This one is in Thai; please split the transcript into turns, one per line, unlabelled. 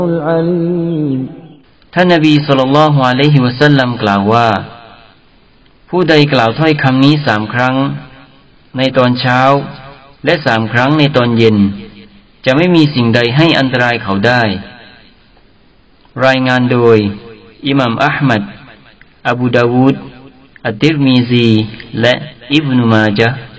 العليم
ท่านนบีศ็อลลัลลอฮุอะลัยฮิวะซัลลัมกล่าวว่าผู้ใดกล่าวถ้อยคำนี้3 ครั้งในตอนเช้าและ3 ครั้งในตอนเย็นจะไม่มีสิ่งใดให้อันตรายเขาได้รายงานโดยอิหม่ามอะห์มัดอบูดาวูดอัตติรมีซีและอิบนุมาญะห์